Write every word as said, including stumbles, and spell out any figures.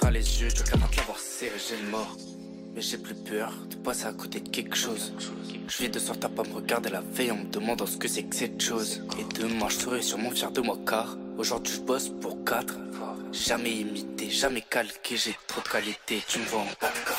dans les yeux, je capable de l'avoir serré, j'ai le mort. Mais j'ai plus peur de passer à côté de quelque chose. Je vis de sorte à pas me regarder la veille en me demandant ce que c'est que cette chose. Et demain je serai sûrement fier de moi car aujourd'hui je bosse pour quatre. Jamais imité, jamais calqué, j'ai trop de qualité, tu me vois en quatre K.